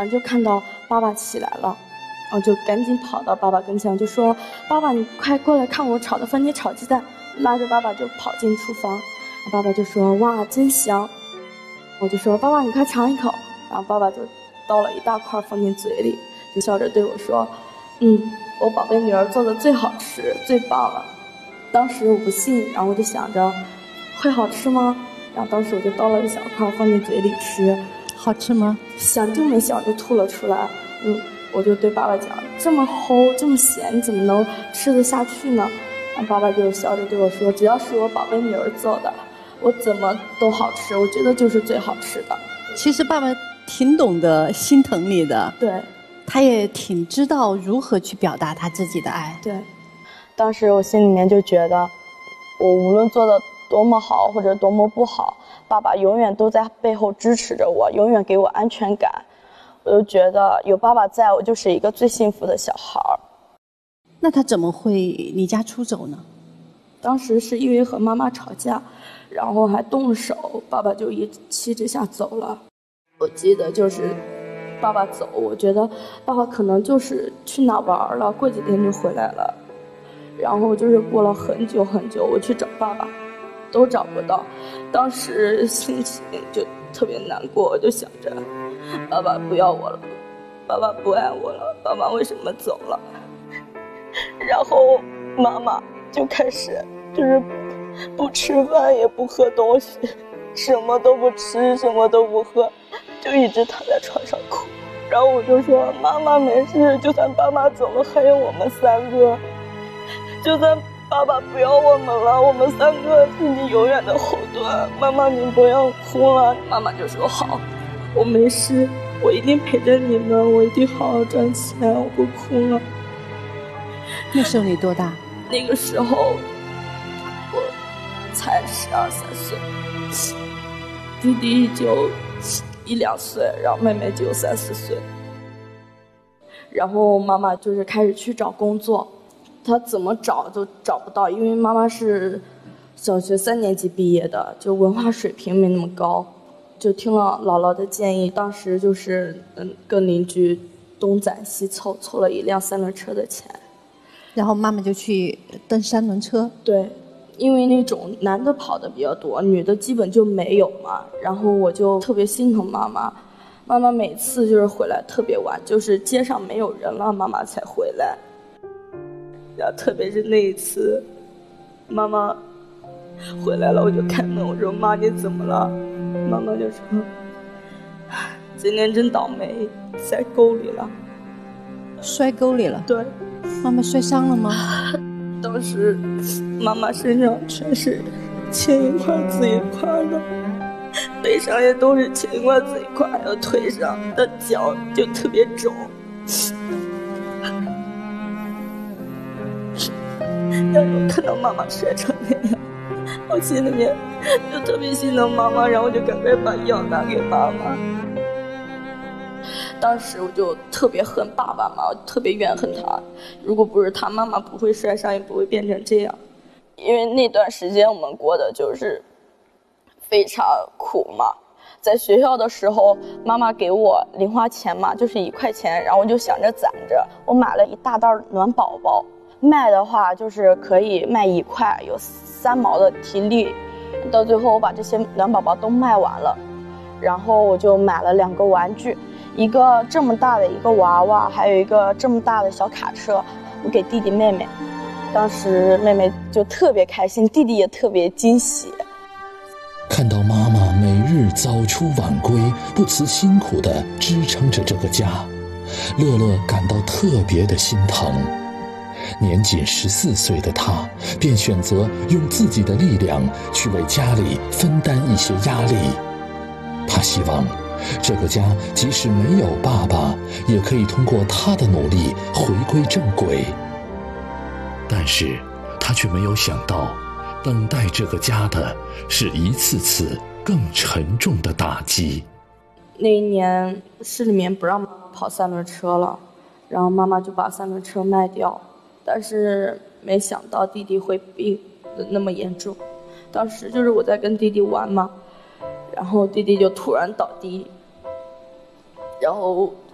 然后就看到爸爸起来了，然后就赶紧跑到爸爸跟前，就说：“爸爸，你快过来看我炒的番茄炒鸡蛋。”拉着爸爸就跑进厨房，爸爸就说：“哇，真香！”我就说：“爸爸，你快尝一口。”然后爸爸就倒了一大块放进嘴里，就笑着对我说：“我宝贝女儿做的最好吃，最棒了。”当时我不信，然后我就想着会好吃吗？然后当时我就倒了一小块放进嘴里吃。 好吃吗？ 想都没想就吐了出来。我就对爸爸讲：“这么齁这么咸，你怎么能吃得下去呢？”然后爸爸就笑着对我说：“只要是我宝贝女儿做的，我怎么都好吃，我觉得就是最好吃的。” 其实爸爸挺懂得心疼你的， 对， 他也挺知道如何去表达他自己的爱。 对，当时我心里面就觉得，我无论做的多么好或者多么不好，爸爸永远都在背后支持着我，永远给我安全感。我就觉得有爸爸在，我就是一个最幸福的小孩儿。 那他怎么会离家出走呢？ 当时是因为和妈妈吵架，然后还动了手，爸爸就一气之下走了。我记得就是爸爸走，我觉得爸爸可能就是去哪玩了，过几天就回来了。然后就是过了很久很久，我去找爸爸，都找不到。当时心情就特别难过，我就想着，爸爸不要我了，爸爸不爱我了，爸爸为什么走了？然后妈妈就开始就是不吃饭也不喝东西，什么都不吃什么都不喝，就一直躺在床上哭。然后我就说：“妈妈没事，就算爸爸走了还有我们三个，就算爸爸不要我们了，我们三个是你永远的后盾，妈妈你不要哭了。”妈妈就说：“好，我没事，我一定陪着你们，我一定好好赚钱，我不哭了。” 那时候你多大？ 那个时候我才12、13岁，弟弟就1、2岁，然后妹妹就3、4岁。然后妈妈就是开始去找工作，她怎么找都找不到，因为妈妈是小学3年级毕业的，就文化水平没那么高。就听了姥姥的建议，当时就是跟邻居东攒西凑，凑了一辆3轮车的钱。 然后妈妈就去蹬3轮车。 对，因为那种男的跑的比较多，女的基本就没有嘛。然后我就特别心疼妈妈，妈妈每次就是回来特别晚，就是街上没有人了，妈妈才回来。然后特别是那一次，妈妈回来了，我就开门，我说：“妈，你怎么了？”妈妈就说：“今天真倒霉，在沟里了。” 摔沟里了？ 对。 妈妈摔伤了吗？ 当时妈妈身上全是青一块紫一块的，背上也都是青一块紫一块的，腿上的脚就特别肿。要是我看到妈妈摔成那样，我心里面就特别心疼妈妈，然后就赶快把药拿给妈妈。当时我就特别恨爸爸嘛，我特别怨恨他。如果不是他，妈妈不会摔伤，也不会变成这样。因为那段时间我们过的就是非常苦嘛。在学校的时候，妈妈给我零花钱嘛，就是1块钱，然后我就想着攒着，我买了一大袋暖宝宝，卖的话就是可以卖1块，有3毛的提利。到最后我把这些暖宝宝都卖完了，然后我就买了2个玩具。一个这么大的一个娃娃，还有一个这么大的小卡车，我给弟弟妹妹。当时妹妹就特别开心，弟弟也特别惊喜。 看到妈妈每日早出晚归，不辞辛苦地支撑着这个家，乐乐感到特别的心疼。年仅14岁的他，便选择用自己的力量去为家里分担一些压力。他希望这个家即使没有爸爸，也可以通过他的努力回归正轨。但是他却没有想到，等待这个家的是一次次更沉重的打击。 那一年市里面不让妈妈跑3轮车了，然后妈妈就把3轮车卖掉。但是没想到弟弟会病的那么严重。当时就是我在跟弟弟玩嘛，然后弟弟就突然倒地，然后